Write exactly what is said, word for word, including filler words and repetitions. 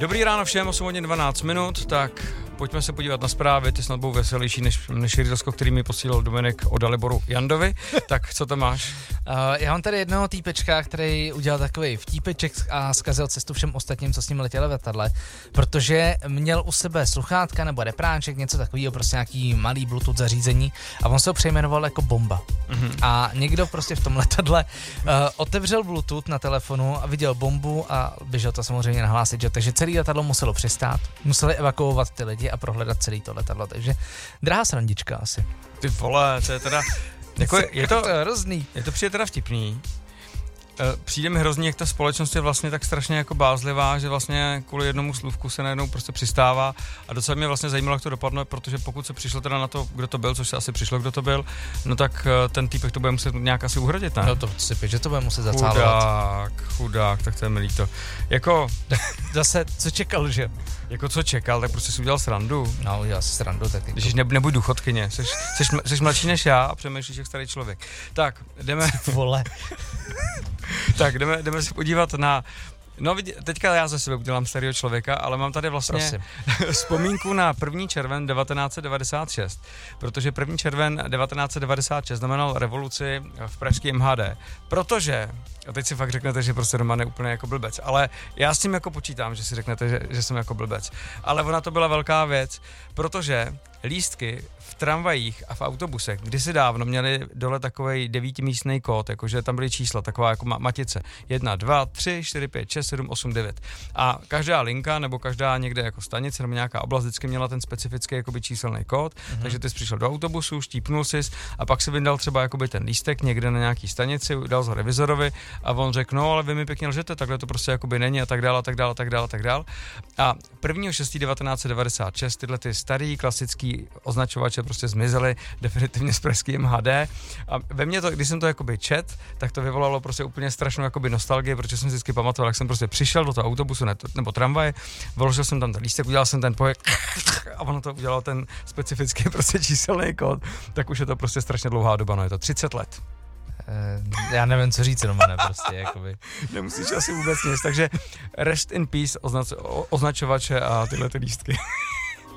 Dobrý ráno všem, osm hodin dvanáct minut, tak pojďme se podívat na zprávy, ty snad budou veselější než, než Rizovsko, který mi posílal Dominik o Daliboru Jandovi. Tak co to máš? Uh, já mám tady jednoho týpečka, který udělal takový vtípeček a zkazil cestu všem ostatním, co s ním letěli v letadle, protože měl u sebe sluchátka nebo repráček, něco takového, prostě nějaký malý Bluetooth zařízení a on se ho přejmenoval jako bomba. Mm-hmm. A někdo prostě v tom letadle uh, otevřel Bluetooth na telefonu a viděl bombu a běžel to samozřejmě nahlásit, že? Takže celé letadlo muselo přistát, museli evakuovat ty lidi a prohledat celé to letadlo, takže drahá srandička asi. Ty vole, to je teda, jako je, je to, to hrozný. Je to přijde teda vtipný. Přijde mi hrozně, jak ta společnost je vlastně tak strašně jako bázlivá, že vlastně kvůli jednomu slůvku se najednou prostě přistává a docela mě vlastně zajímalo, jak to dopadne, protože pokud se přišlo teda na to, kdo to byl, což se asi přišlo, kdo to byl, no tak ten týpek to bude muset nějak asi uhradit, ne? No to si pět, že to bude muset zacálovat. Chudák, chudák, tak to je mi líto. Jako... Zase, co čekal, že? Jako co čekal, tak prostě si udělal srandu. No, udělal si srandu, tak... Když ne, nebuď důchodkyně, jsi, jsi, jsi mladší než já a přemýšlíš jak starý člověk. Tak, jdeme... Vole. Tak, jdeme, jdeme se podívat na... No teďka já ze sebe udělám starého člověka, ale mám tady vlastně vzpomínku na první červen devatenáct set devadesát šest, protože první červen devatenáct set devadesát šest znamenal revoluci v pražském M H D, protože, a teď si fakt řeknete, že prostě Roman je úplně jako blbec, ale já s tím jako počítám, že si řeknete, že, že jsem jako blbec, ale ona to byla velká věc, protože lístky v tramvajích a v autobusech kdysi dávno měli dole takovej devítimístnej kód, jakože tam byly čísla, taková jako matice. jedna, dva, tři, čtyři, pět, šest, sedm, osm, devět. A každá linka nebo každá někde jako stanice nebo nějaká oblast vždycky měla ten specifický jakoby číselný kód, mm-hmm. takže ty jsi přišel do autobusu, štípnul sis a pak si vydal třeba jakoby ten lístek někde na nějaký stanici, dal ho revizorovi a on řekl, no ale vy mi pěkně lžete, takhle to prostě jakoby není a tak dále, a tak dále, a tak dále, a tak dále. A prvního šestého devatenáct set devadesát šest tyhle ty starý klasický označovače prostě zmizely definitivně z pražský M H D a ve mně to, když jsem to jakoby čet, tak to vyvolalo prostě úplně strašnou jakoby nostalgii, protože jsem si vždycky pamatoval, jak jsem prostě přišel do toho autobusu ne, nebo tramvaje, vložil jsem tam ten lístek, udělal jsem ten pohyb a ono to udělalo ten specifický prostě číselný kód, tak už je to prostě strašně dlouhá doba, no je to třicet let. Já nevím, co říct, Romane, prostě, jakoby. Nemusíš asi vůbec nic, takže rest in peace označ, označovače a tyhle ty lístky.